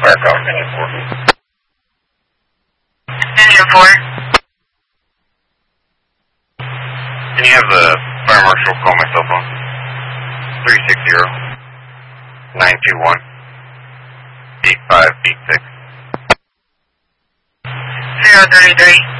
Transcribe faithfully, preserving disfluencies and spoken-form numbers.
back off engine four. Engine four. Can you have the fire marshal call my cell phone? three six zero, nine two one, eight five eight six. zero thirty-three.